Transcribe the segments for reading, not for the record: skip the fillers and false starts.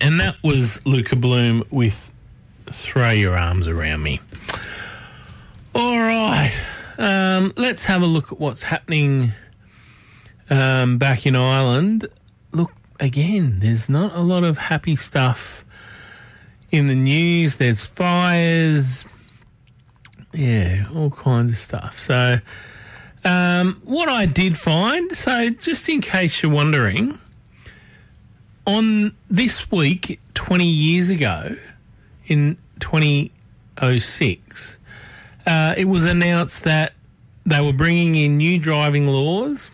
And that was Luca Bloom with Throw Your Arms Around Me. All right, let's have a look at what's happening back in Ireland. Look, again, there's not a lot of happy stuff in the news. There's fires, yeah, all kinds of stuff. So what I did find, so just in case you're wondering, on this week, 20 years ago, in 2006, it was announced that they were bringing in new driving laws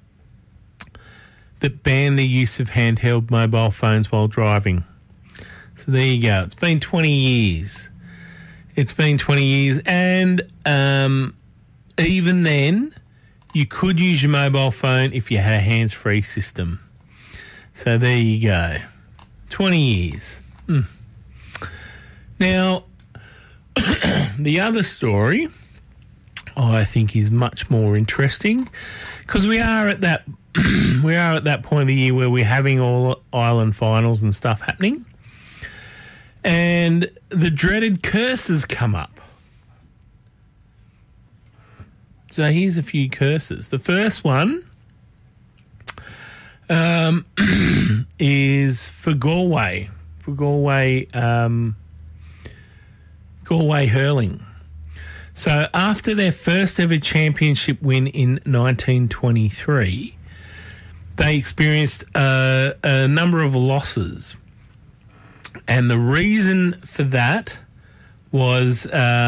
that ban the use of handheld mobile phones while driving. So there you go. It's been 20 years. It's been 20 years. And even then, you could use your mobile phone if you had a hands-free system. So there you go. 20 years. Now, the other story I think is much more interesting because we are at that point of the year where we're having all Ireland finals and stuff happening, and the dreaded curses come up. So here's a few curses. The first one is for Galway. Galway hurling. So after their first ever championship win in 1923, they experienced a number of losses. And the reason for that was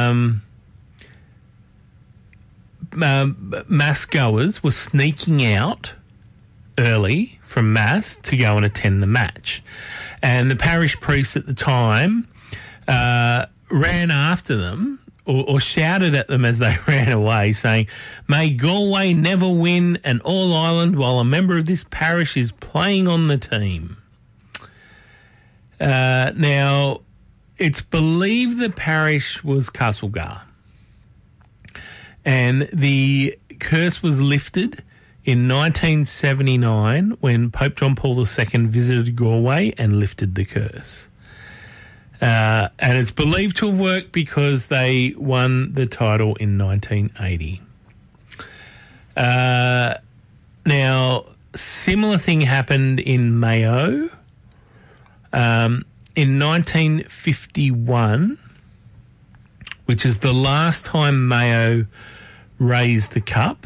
mass goers were sneaking out early from mass to go and attend the match. And the parish priest at the time ran after them or shouted at them as they ran away, saying, "May Galway never win an All-Ireland while a member of this parish is playing on the team." Now, it's believed the parish was Castlegar, and the curse was lifted in 1979 when Pope John Paul II visited Galway and lifted the curse. And it's believed to have worked because they won the title in 1980. Now, similar thing happened in Mayo. In 1951, which is the last time Mayo raised the cup,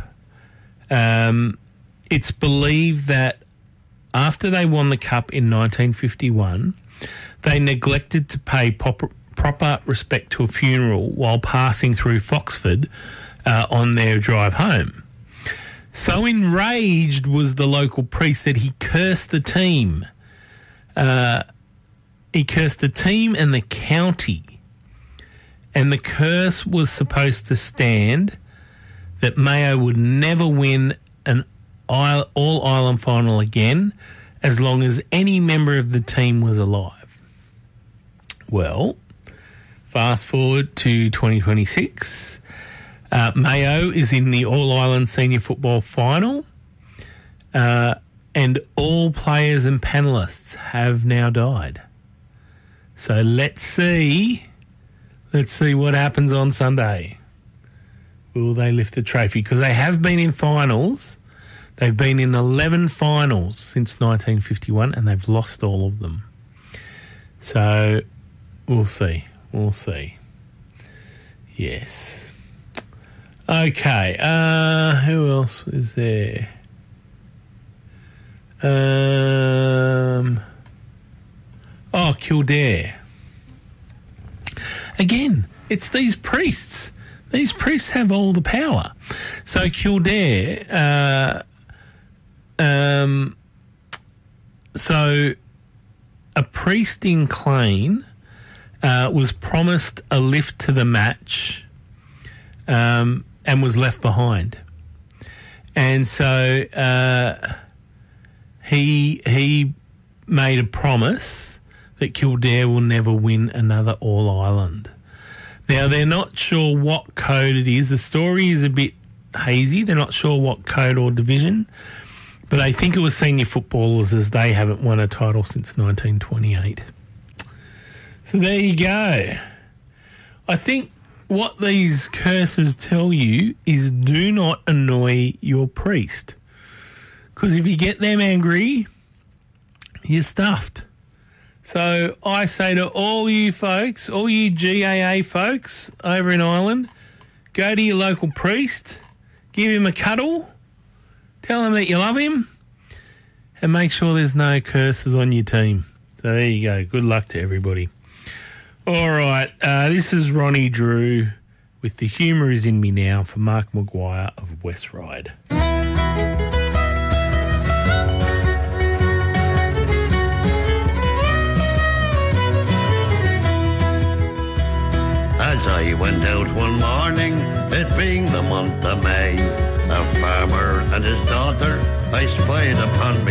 it's believed that after they won the cup in 1951, they neglected to pay proper respect to a funeral while passing through Foxford on their drive home. So enraged was the local priest that he cursed the team. He cursed the team and the county. And the curse was supposed to stand that Mayo would never win an All-Ireland final again as long as any member of the team was alive. Well, fast forward to 2026. Mayo is in the All-Ireland Senior Football Final, and all players and panellists have now died. So let's see what happens on Sunday. Will they lift the trophy? Because they have been in finals. They've been in 11 finals since 1951, and they've lost all of them. So we'll see. Yes. Okay. Who else is there? Kildare. Again, it's these priests. These priests have all the power. So Kildare, so a priest in Clane was promised a lift to the match and was left behind. And so he made a promise that Kildare will never win another All-Ireland. Now, they're not sure what code it is. The story is a bit hazy. They're not sure what code or division. But they think it was senior footballers, as they haven't won a title since 1928. So there you go. I think what these curses tell you is do not annoy your priest. Because if you get them angry, you're stuffed. So I say to all you folks, all you GAA folks over in Ireland, go to your local priest, give him a cuddle, tell him that you love him, and make sure there's no curses on your team. So there you go. Good luck to everybody. All right, this is Ronnie Drew with The Humour Is In Me Now for Mark Maguire of West Ryde. As I went out one morning, it being the month of May, a farmer and his daughter I spied upon me.